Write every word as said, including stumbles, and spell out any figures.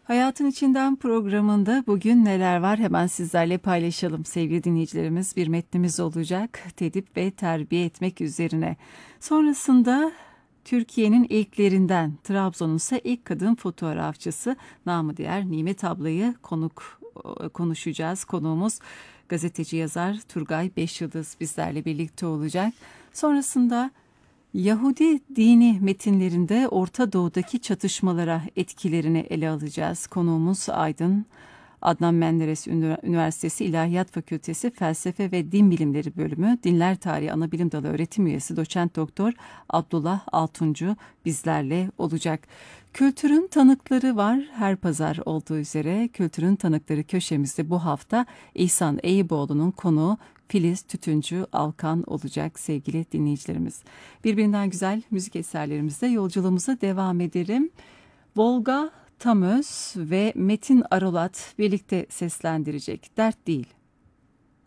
Hayatın İçinden programında bugün neler var hemen sizlerle paylaşalım sevgili dinleyicilerimiz. Bir metnimiz olacak tedip ve terbiye etmek üzerine. Sonrasında Türkiye'nin ilklerinden Trabzon'un ise ilk kadın fotoğrafçısı namı diğer Nimet ablayı konuk konuşacağız. Konuğumuz gazeteci yazar Turgay Beşyıldız bizlerle birlikte olacak. Sonrasında Yahudi dini metinlerinde Orta Doğu'daki çatışmalara etkilerini ele alacağız. Konuğumuz Aydın Adnan Menderes Üniversitesi İlahiyat Fakültesi Felsefe ve Din Bilimleri Bölümü Dinler Tarihi Anabilim Dalı Öğretim Üyesi Doçent Doktor Abdullah Altuncu bizlerle olacak. Kültürün tanıkları var her pazar olduğu üzere. Kültürün tanıkları köşemizde bu hafta İhsan Eyüboğlu'nun konuğu Filiz Tütüncü Alkan olacak sevgili dinleyicilerimiz. Birbirinden güzel müzik eserlerimizle yolculuğumuza devam edelim. Volga Tamöz ve Metin Arolat birlikte seslendirecek Dert Değil.